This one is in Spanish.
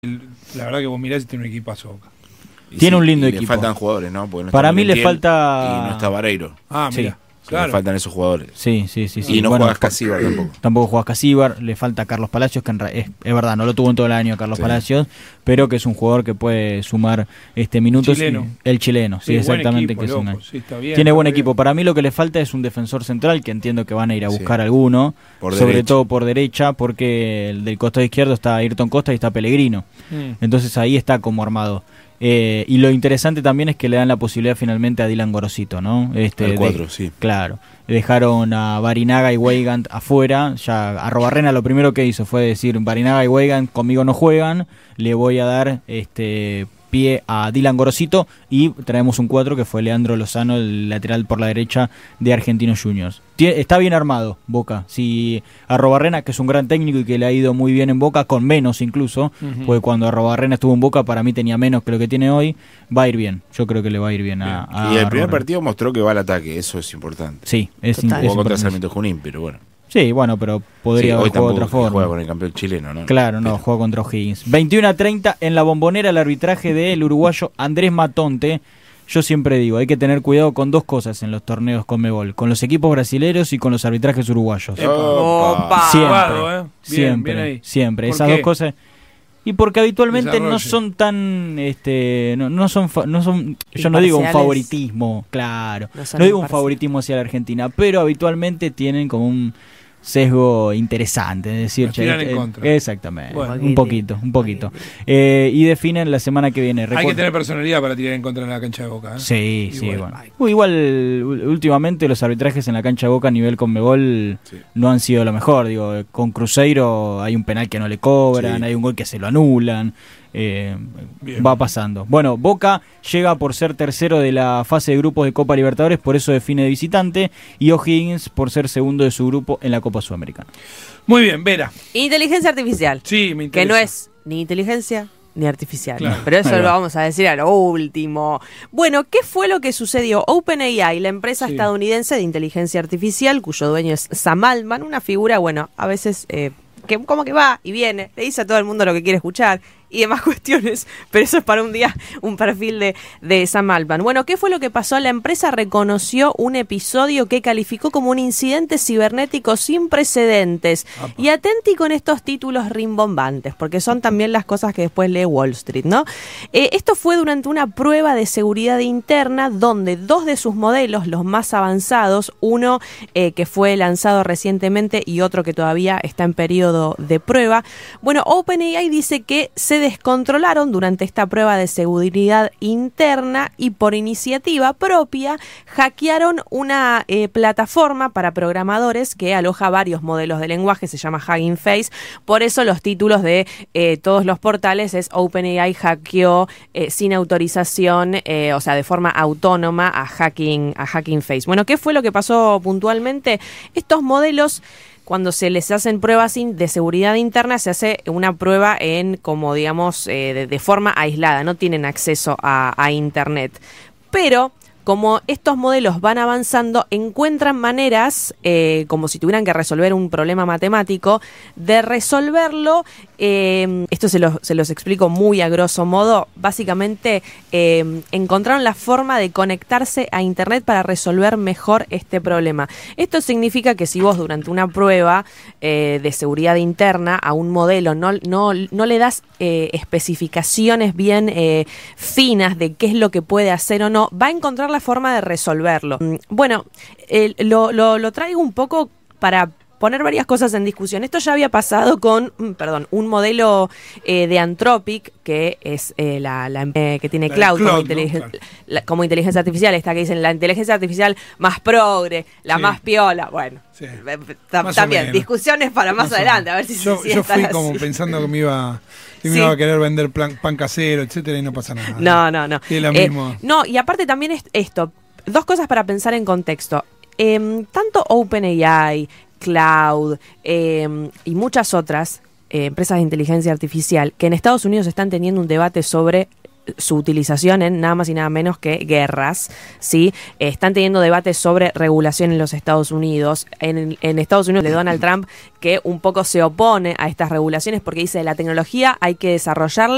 La verdad que vos mirás y tiene un equipazo Boca. Tiene un lindo equipo. Le faltan jugadores, ¿no? Porque no Para está mí le Valentiel falta... Y no está Vareiro. Ah, Sí. mira. Claro. Le faltan esos jugadores. Sí. Y no Bueno, juega Casíbar tampoco. Tampoco juega Casíbar, le falta Carlos Palacios, que es verdad, no lo tuvo en todo el año Carlos Sí. Palacios, pero que es un jugador que puede sumar minutos. Chileno. El chileno, sí, buen exactamente. equipo, Que es un loco, año. sí, está bien, Tiene está buen bien. equipo. Para mí lo que le falta es un defensor central, que entiendo que van a ir a Sí. buscar alguno, Por sobre derecha. todo por derecha, porque el del costado izquierdo está Ayrton Costa y está Pellegrino. Entonces ahí está como armado. Y lo interesante también es que le dan la posibilidad finalmente a Dylan Gorosito, ¿no? Al 4, sí. Claro. Dejaron a Barinaga y Weigand afuera. Ya Arrobarrena lo primero que hizo fue decir: Barinaga y Weigand conmigo no juegan, le voy a dar pie a Dylan Gorosito, y traemos un 4 que fue Leandro Lozano, el lateral por la derecha de Argentinos Juniors. Está bien armado Boca. Si Arrobarrena, que es un gran técnico y que le ha ido muy bien en Boca, con menos incluso, porque cuando Arrobarrena estuvo en Boca para mí tenía menos que lo que tiene hoy, va a ir bien. Yo creo que le va a ir bien a Y el primer Arrobarrena. partido mostró que va al ataque, eso es importante. Sí, es Jugó contra importante. Sarmiento Junín, pero bueno. Sí, bueno, pero podría Sí, hoy haber jugado de otra tampoco forma. juega con el campeón chileno, ¿no? Claro, no, juega contra O'Higgins. 21-30 en la Bombonera, el arbitraje del uruguayo Andrés Matonte. Yo siempre digo, hay que tener cuidado con dos cosas en los torneos Conmebol: con los equipos brasileños y con los arbitrajes uruguaos. Opa. Siempre, Jugado, siempre, bien ahí. siempre. ¿Por Esas qué? dos cosas. Y porque habitualmente no Desarrolle. son tan, no son, yo no digo un Imparciales. favoritismo, claro, No son no digo un imparciales. favoritismo hacia la Argentina, pero habitualmente tienen como un sesgo interesante, es decir, Nos tiran en contra. exactamente, Bueno. un poquito. Y definen la semana que viene. Hay que tener personalidad para tirar en contra en la cancha de Boca. ¿eh? Sí, Y sí, bueno. bueno. Igual últimamente los arbitrajes en la cancha de Boca a nivel Conmebol Sí. no han sido lo mejor. Digo, con Cruzeiro hay un penal que no le cobran, Sí. hay un gol que se lo anulan. Bien. Va pasando. Bueno, Boca llega por ser tercero de la fase de grupos de Copa Libertadores, por eso define de visitante, y O'Higgins por ser segundo de su grupo en la Copa Sudamericana. Muy bien, Vera. Inteligencia artificial. Sí, me interesa. Que no es ni inteligencia ni artificial. Claro. Pero eso Ahí lo va. vamos a decir a lo último. Bueno, ¿qué fue lo que sucedió? OpenAI, la empresa Sí. estadounidense de inteligencia artificial, cuyo dueño es Sam Altman, una figura, bueno, a veces que como que va y viene, le dice a todo el mundo lo que quiere escuchar y demás cuestiones, pero eso es para un día un perfil de Sam Altman. Bueno, ¿qué fue lo que pasó? La empresa reconoció un episodio que calificó como un incidente cibernético sin precedentes. Apa. Y atenti con estos títulos rimbombantes, porque son también las cosas que después lee Wall Street, ¿no? Esto fue durante una prueba de seguridad interna donde dos de sus modelos, los más avanzados, uno que fue lanzado recientemente y otro que todavía está en periodo de prueba. Bueno, OpenAI dice que se descontrolaron durante esta prueba de seguridad interna y por iniciativa propia hackearon una plataforma para programadores que aloja varios modelos de lenguaje, se llama Hugging Face. Por eso los títulos de todos los portales es OpenAI hackeó sin autorización, o sea, de forma autónoma a Hacking Face. Bueno, ¿qué fue lo que pasó puntualmente? Estos modelos, cuando se les hacen pruebas de seguridad interna, se hace una prueba como digamos, de forma aislada, no tienen acceso a Internet. Pero como estos modelos van avanzando, encuentran maneras, como si tuvieran que resolver un problema matemático, de resolverlo. Esto se los explico muy a grosso modo. Básicamente, encontraron la forma de conectarse a Internet para resolver mejor este problema. Esto significa que si vos durante una prueba de seguridad interna a un modelo no le das especificaciones bien finas de qué es lo que puede hacer o no, va a encontrar la forma de resolverlo. Bueno, lo traigo un poco para poner varias cosas en discusión. Esto ya había pasado con, un modelo de Anthropic, que es que tiene La de Cloud como, Claude, ¿no? como inteligencia artificial, esta que dicen la inteligencia artificial más progre, la Sí. más piola. Bueno, Sí. Más o también, menos. discusiones para más o adelante, menos. a ver si Yo están fui como así. pensando que me iba Sí. a querer vender pan casero, etcétera, y no pasa nada. No. Sí, lo mismo. No, y aparte también es esto, dos cosas para pensar en contexto. Tanto OpenAI, Cloud y muchas otras empresas de inteligencia artificial que en Estados Unidos están teniendo un debate sobre su utilización en nada más y nada menos que guerras, ¿sí? Están teniendo debates sobre regulación en los Estados Unidos. En Estados Unidos de Donald Trump, que un poco se opone a estas regulaciones porque dice la tecnología hay que desarrollarla